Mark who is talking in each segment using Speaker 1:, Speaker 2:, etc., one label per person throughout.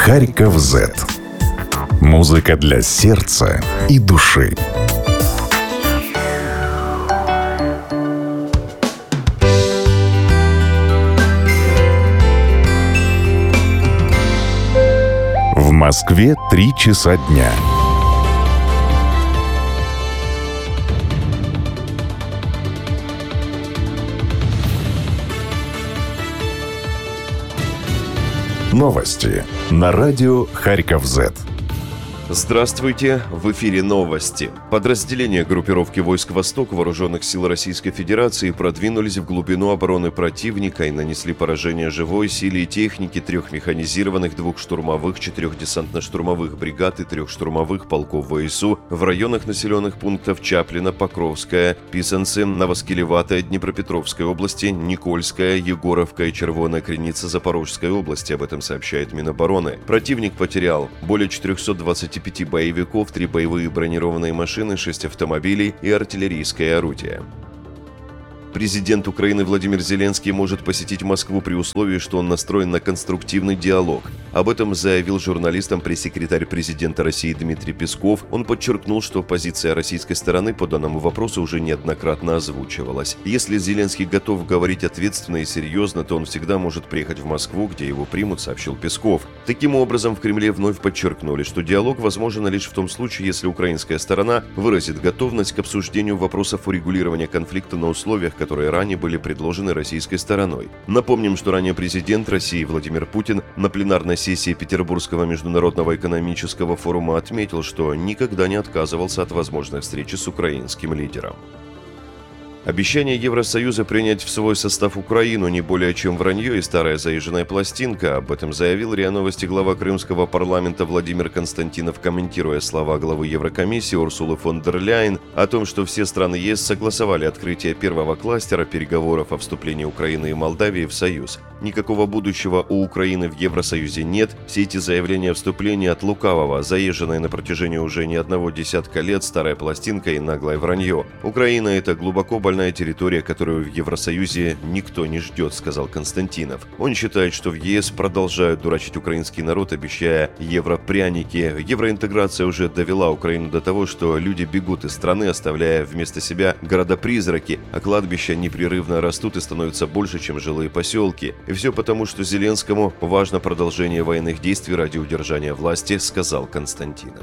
Speaker 1: Харьков Z. Музыка для сердца и души. В Москве 3 часа дня. Новости на радио Харьков Z.
Speaker 2: Здравствуйте, в эфире новости. Подразделения группировки войск «Восток» Вооруженных сил Российской Федерации продвинулись в глубину обороны противника и нанесли поражение живой силе и технике 3 механизированных, 2 штурмовых, 4 десантно-штурмовых бригад и 3 штурмовых полков ВСУ в районах населенных пунктов Чаплино, Покровская, Писанцы, Новоскелеватая, Днепропетровской области, Никольская, Егоровка и Червоная Криница Запорожской области. Об этом сообщает Минобороны. Противник потерял более 425 боевиков, 3 боевые бронированные машины, 6 автомобилей и артиллерийское орудие. Президент Украины Владимир Зеленский может посетить Москву при условии, что он настроен на конструктивный диалог. Об этом заявил журналистам пресс-секретарь президента России Дмитрий Песков. Он подчеркнул, что позиция российской стороны по данному вопросу уже неоднократно озвучивалась. Если Зеленский готов говорить ответственно и серьезно, то он всегда может приехать в Москву, где его примут, сообщил Песков. Таким образом, в Кремле вновь подчеркнули, что диалог возможен лишь в том случае, если украинская сторона выразит готовность к обсуждению вопросов урегулирования конфликта на условиях, которые ранее были предложены российской стороной. Напомним, что ранее президент России Владимир Путин на пленарной сессии Петербургского международного экономического форума отметил, что никогда не отказывался от возможной встречи с украинским лидером. Обещание Евросоюза принять в свой состав Украину не более чем вранье и старая заезженная пластинка. Об этом заявил РИА Новости глава Крымского парламента Владимир Константинов, комментируя слова главы Еврокомиссии Урсулы фон дер Ляйен о том, что все страны ЕС согласовали открытие первого кластера переговоров о вступлении Украины и Молдавии в Союз. Никакого будущего у Украины в Евросоюзе нет. Все эти заявления о вступлении от лукавого, заезженная на протяжении уже не одного десятка лет старая пластинка и наглое вранье. Украина – это глубоко больная территория, которую в Евросоюзе никто не ждет, сказал Константинов. Он считает, что в ЕС продолжают дурачить украинский народ, обещая европряники. Евроинтеграция уже довела Украину до того, что люди бегут из страны, оставляя вместо себя города-призраки, а кладбища непрерывно растут и становятся больше, чем жилые поселки. И все потому, что Зеленскому важно продолжение военных действий ради удержания власти, сказал Константинов.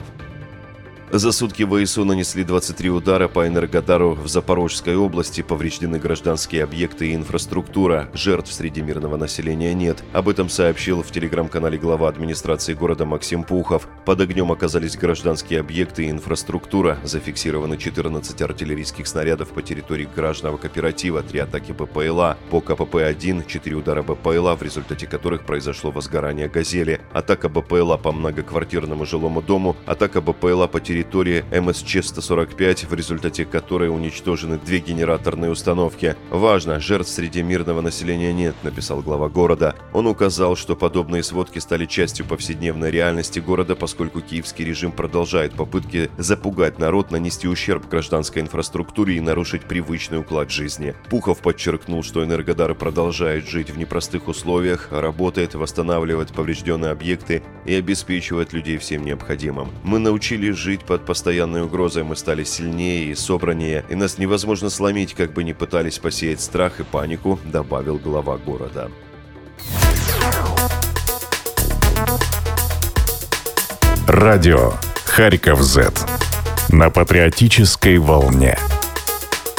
Speaker 2: За сутки ВСУ нанесли 23 удара по Энергодару в Запорожской области, повреждены гражданские объекты и инфраструктура. Жертв среди мирного населения нет. Об этом сообщил в телеграм-канале глава администрации города Максим Пухов. Под огнем оказались гражданские объекты и инфраструктура. Зафиксированы 14 артиллерийских снарядов по территории гаражного кооператива, 3 атаки БПЛА. По КПП-1 4 удара БПЛА, в результате которых произошло возгорание «Газели». Атака БПЛА по многоквартирному жилому дому. Атака БПЛА по территории МСЧ-145, в результате которой уничтожены 2 генераторные установки. Важно, жертв среди мирного населения нет, написал глава города. Он указал, что подобные сводки стали частью повседневной реальности города, поскольку киевский режим продолжает попытки запугать народ, нанести ущерб гражданской инфраструктуре и нарушить привычный уклад жизни. Пухов подчеркнул, что Энергодар продолжает жить в непростых условиях, работает, восстанавливает поврежденные объекты и обеспечивает людей всем необходимым. Мы научились жить под постоянной угрозой, мы стали сильнее и собраннее, и нас невозможно сломить, как бы ни пытались посеять страх и панику, добавил глава города.
Speaker 1: Радио Харьков Z. На патриотической волне.